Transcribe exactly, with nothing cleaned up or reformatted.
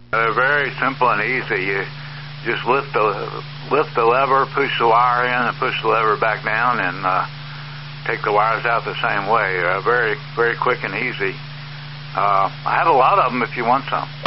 They're very simple and easy. You just lift the lift the lever, push the wire in, and push the lever back down, and uh, take the wires out the same way. Uh, very, very quick and easy. Uh, I have a lot of them if you want some.